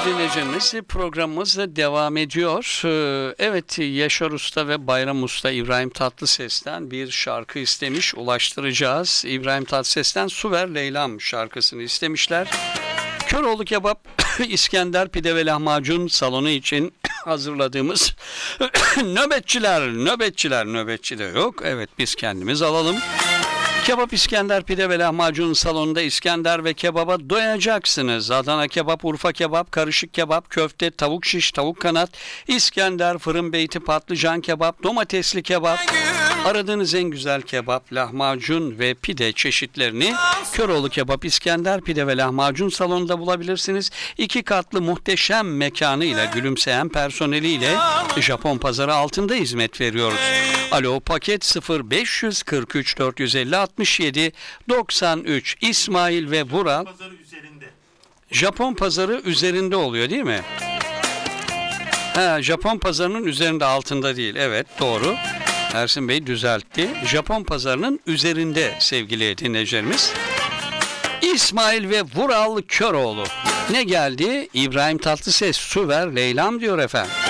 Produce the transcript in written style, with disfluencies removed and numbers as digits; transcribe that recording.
dinleyicilerimiz, programımız da devam ediyor. Evet, Yaşar Usta ve Bayram Usta İbrahim Tatlıses'ten bir şarkı istemiş, ulaştıracağız. İbrahim Tatlıses'ten Su Ver Leyla'm şarkısını istemişler. Köroğlu Kebap, İskender Pide ve Lahmacun salonu için hazırladığımız nöbetçi de yok. Evet, biz kendimiz alalım. Kebap İskender Pide ve Lahmacun salonunda İskender ve kebaba doyacaksınız. Adana kebap, Urfa kebap, karışık kebap, köfte, tavuk şiş, tavuk kanat, İskender, fırın beyti, patlıcan kebap, domatesli kebap. Aradığınız en güzel kebap, lahmacun ve pide çeşitlerini Köroğlu Kebap, İskender Pide ve Lahmacun salonunda bulabilirsiniz. 2 katlı muhteşem mekanıyla, gülümseyen personeliyle Japon pazarı altında hizmet veriyoruz. Alo, paket 0543 450 67 93. İsmail ve Vural. Japon pazarı üzerinde oluyor değil mi? Japon pazarının üzerinde, altında değil. Evet, doğru. Ersin Bey düzeltti. Japon pazarının üzerinde sevgili dinleyicilerimiz. İsmail ve Vural Köroğlu. Ne geldi? İbrahim Tatlıses Su Ver Leyla'm diyor efendim.